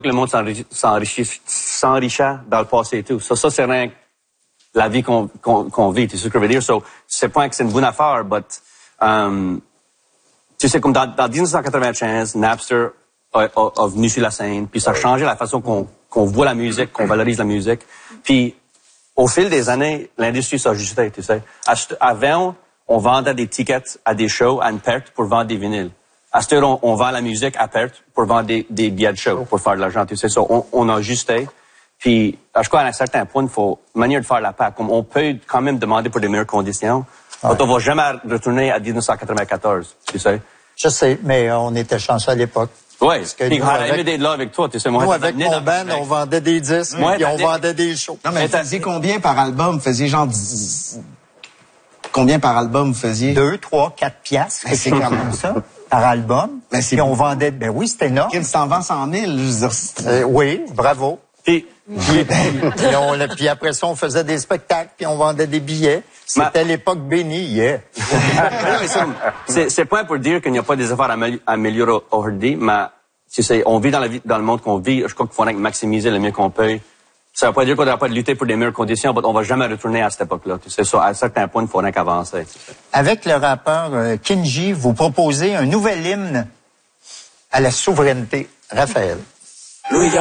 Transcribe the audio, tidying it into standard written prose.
Le monde s'enrichit dans le passé et tout. Ça c'est rien que la vie qu'on vit, tu sais ce que je veux dire? So, c'est pas que c'est une bonne affaire, but, tu sais, comme dans 1995, Napster a venu sur la scène, puis ça a changé la façon qu'on voit la musique, qu'on valorise la musique. Puis, au fil des années, l'industrie s'est ajustée, tu sais. Avant, on vendait des tickets à des shows à une perte pour vendre des vinyles. À cette heure, on vend la musique à perte pour vendre des billets de show, pour faire de l'argent, tu sais. Ça, on a ajusté. Puis, je crois, à un certain point, il faut une manière de faire la paix. Comme on peut quand même demander pour des meilleures conditions, mais on va jamais retourner à 1994, tu sais. Je sais, mais on était chanceux à l'époque. Oui, puis j'aurais aimé d'être là avec toi, tu sais. Nous, avec mon band, on vendait des disques, puis on vendait des shows. Non, mais vous faisiez combien par album? Vous faisiez genre... Combien par album vous faisiez? 2, 3, 4 piastres. C'est quand même ça. Par album. Ben, puis on vendait... Ben oui, c'était énorme. Kim, si t'en vends 100 000, je veux dire... Oui, bravo. Puis Puis après ça, on faisait des spectacles, puis on vendait des billets. C'était l'époque bénie, yeah. C'est pas pour dire qu'il n'y a pas des affaires à améliorer aujourd'hui, mais tu sais, on vit dans le monde qu'on vit. Je crois qu'il faudrait maximiser le mieux qu'on peut. Ça veut pas dire qu'on ne devrait pas lutter pour des meilleures conditions, mais on va jamais retourner à cette époque-là. Tu sais, ça, à un certain point, il faudrait qu'avancer. Tu sais. Avec le rappeur Kinji, vous proposez un nouvel hymne à la souveraineté. Raphaël.